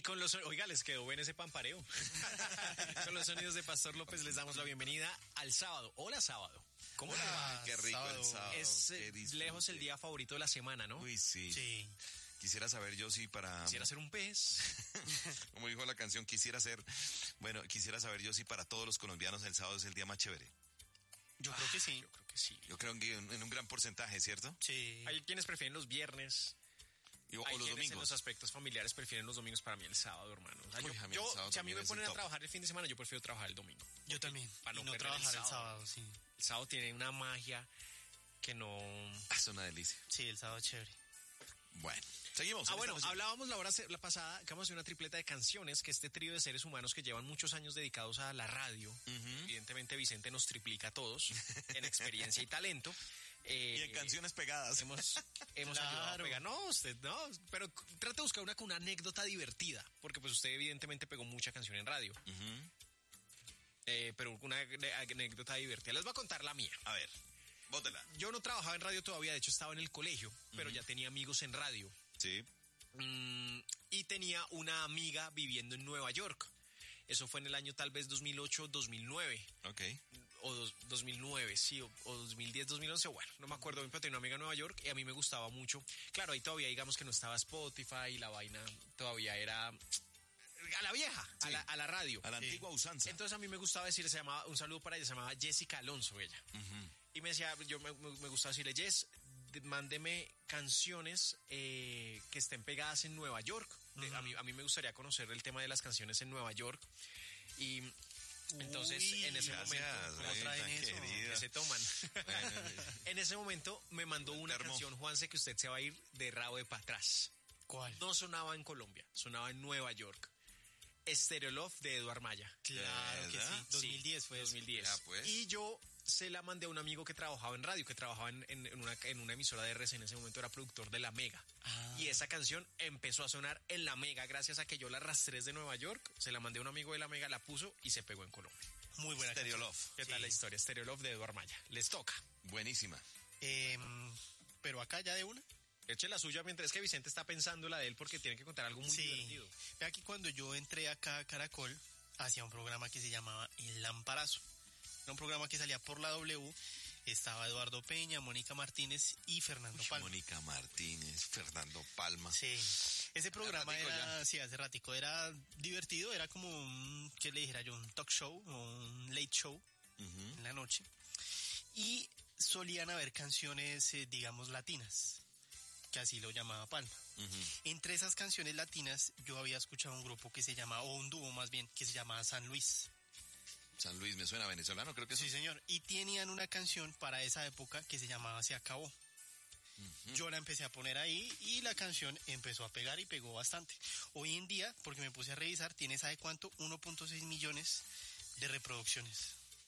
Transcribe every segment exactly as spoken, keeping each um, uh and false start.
con los... Oiga, les quedó bien ese pampareo. Con los sonidos de Pastor López les damos la bienvenida al sábado. Hola, sábado. ¿Cómo Hola, le va? qué rico sábado. el sábado. Es eh, lejos el día favorito de la semana, ¿no? Uy, sí. Sí. Quisiera saber yo si para... Quisiera ser un pez. Como dijo la canción, quisiera ser... Bueno, quisiera saber yo si para todos los colombianos el sábado es el día más chévere. Yo creo que sí. Yo creo que sí. Yo creo que en, en un gran porcentaje, ¿cierto? Sí. Hay quienes prefieren los viernes. Y, o Hay los quienes en domingos. los aspectos familiares prefieren los domingos. Para mí el sábado, hermano. O sea, Uy, yo, a mí el yo- sábado si a mí también me es ponen el a top. trabajar el fin de semana, yo prefiero trabajar el domingo. Yo también. Para no y no perder trabajar el el sábado. sábado, sí. El sábado tiene una magia que no... Ah, es una delicia. Sí, el sábado es chévere. Bueno, seguimos. Ah, ¿Qué bueno, estamos haciendo? hablábamos la hora se- la pasada que vamos a hacer una tripleta de canciones que este trío de seres humanos que llevan muchos años dedicados a la radio, evidentemente Vicente nos triplica a todos en experiencia y talento. Eh, Y en canciones pegadas. Hemos, hemos Claro. ayudado a pegar. No, usted no, pero trate de buscar una con una anécdota divertida, porque pues usted evidentemente pegó mucha canción en radio, Ujú. eh, pero una anécdota divertida. Les voy a contar la mía. A ver, bótela. Yo no trabajaba en radio todavía, de hecho estaba en el colegio, pero ya tenía amigos en radio. Sí. Mm, y tenía una amiga viviendo en Nueva York. Eso fue en el año tal vez dos mil ocho, dos mil nueve. Ok. O dos- 2009, sí, o, o dos mil diez, dos mil once, bueno, no me acuerdo bien, pero tenía una amiga en Nueva York y a mí me gustaba mucho. Claro, ahí todavía digamos que no estaba Spotify y la vaina todavía era a la vieja, Sí. a, la, a la radio. A la antigua usanza. Entonces a mí me gustaba decir, se llamaba, un saludo para ella, se llamaba Jessica Alonso, ella. Ujú. Y me decía, yo me, me, me gustaba decirle, Jess, de- mándeme canciones eh, que estén pegadas en Nueva York. De- a, mí, a mí me gustaría conocer el tema de las canciones en Nueva York. Y entonces, Uy, en ese Gracias, momento, ¿cómo ay, traen tan eso? querida. que se toman. Bueno, En ese momento me mandó una termo. canción, Juanse, que usted se va a ir de rabo de para atrás. ¿Cuál? No sonaba en Colombia, sonaba en Nueva York. Stereo Love de Eduard Maya. Claro que ¿Verdad? sí. dos mil diez fue eso. dos mil diez. Ya, pues. Y yo se la mandé a un amigo que trabajaba en radio, que trabajaba en, en- en una, en una emisora de R C, en ese momento era productor de La Mega. Ah. Y esa canción empezó a sonar en La Mega gracias a que yo la arrastré de Nueva York, se la mandé a un amigo de La Mega, la puso y se pegó en Colombia. Muy buena Stereo canción. Love. ¿Qué Sí. tal la historia? Stereo Love de Eduard Maya. Les toca. Buenísima. Eh, pero acá ya de una. Eche la suya mientras que Vicente está pensando la de él porque tiene que contar algo muy Sí. divertido. Ve aquí cuando yo entré acá a Caracol, hacía un programa que se llamaba El Lamparazo. Era un programa que salía por la W. Estaba Eduardo Peña, Mónica Martínez y Fernando Uy, Palma. Mónica Martínez, Fernando Palma. Sí, ese programa ratico era, sí, hace ratico, era divertido, era como un, ¿qué le dijera yo? Un talk show o un late show Ujú. en la noche. Y solían haber canciones, eh, digamos, latinas, que así lo llamaba Palma. Ujú. Entre esas canciones latinas yo había escuchado un grupo que se llamaba, o un dúo más bien, que se llamaba San Luis. San Luis, me suena venezolano, creo que Sí, sí. señor. Y tenían una canción para esa época que se llamaba Se Acabó. Yo la empecé a poner ahí y la canción empezó a pegar y pegó bastante. Hoy en día, porque me puse a revisar, tiene, ¿sabe cuánto? uno punto seis millones de reproducciones.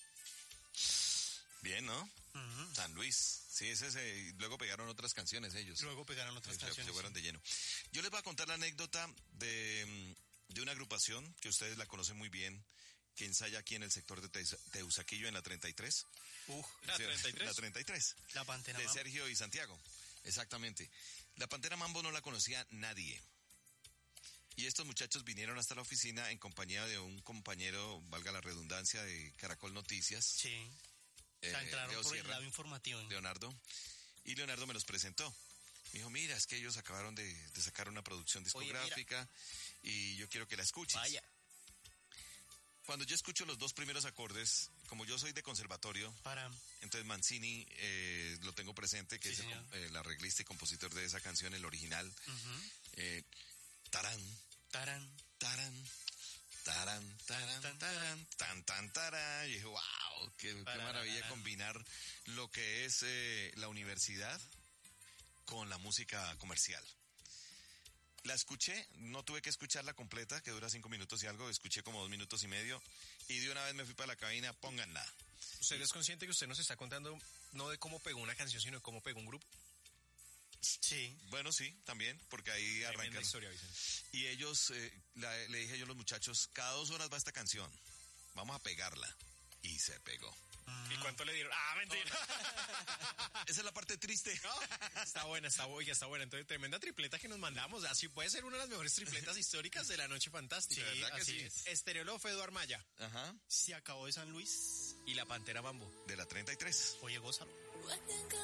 Bien, ¿no? Ujú. San Luis. Sí, ese se... Luego pegaron otras canciones ellos. Luego pegaron otras Se- se, canciones. fueron de lleno. Yo les voy a contar la anécdota de, mm, de una agrupación que ustedes la conocen muy bien, que ensaya aquí en el sector de Teus- Teusaquillo en la treinta y tres. Uf, ¿La Sí, treinta y tres? La treinta y tres. la Pantera De Mambo. Sergio y Santiago. Exactamente. La Pantera Mambo no la conocía nadie. Y estos muchachos vinieron hasta la oficina en compañía de un compañero, valga la redundancia, de Caracol Noticias. Sí. eh, O sea, entraron Leo por el Sierra, lado informativo. Leonardo. Y Leonardo me los presentó. Me dijo, mira, es que ellos acabaron de, de sacar una producción Oye, mira. discográfica y yo quiero que la escuches. Vaya. Cuando yo escucho los dos primeros acordes, como yo soy de conservatorio, Para. entonces Mancini eh, lo tengo presente, que Sí, es el, señor. com- el arreglista y compositor de esa canción, el original. Ujú. Eh, tarán, Tarán. tarán, tarán, tarán, Tan, tarán, tan, tan, tarán. Y dije, wow, qué, qué Parararán. maravilla combinar lo que es eh, la universidad con la música comercial. La escuché, no tuve que escucharla completa, que dura cinco minutos y algo, escuché como dos minutos y medio, y de una vez me fui para la cabina, pónganla. ¿Usted es consciente que usted nos está contando no de cómo pegó una canción, sino de cómo pegó un grupo? Sí. Bueno, sí, también, porque ahí Tremenda arrancan. historia, Vicente. Y ellos, eh, la- le dije yo a los muchachos, cada dos horas va esta canción, vamos a pegarla. y se pegó. ¿Y cuánto le dieron? Ah, mentira. Esa es la parte triste. No, está buena, está buena, está buena. Entonces, tremenda tripleta que nos mandamos. Así puede ser una de las mejores tripletas históricas de la Noche Fantástica. Sí, ¿verdad que así sí? es. Estereoló Fedo Armaya Ajá. Se acabó de San Luis. y la Pantera Mambo. De la treinta y tres. Oye, gózalo.